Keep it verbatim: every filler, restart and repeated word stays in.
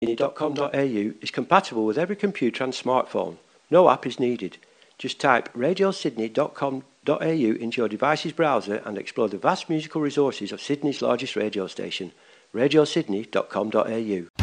sydney dot com dot a u is compatible with every computer and smartphone. No app is needed. Just type radio sydney dot com dot a u into your device's browser and explore the vast musical resources of Sydney's largest radio station, radio sydney dot com dot a u.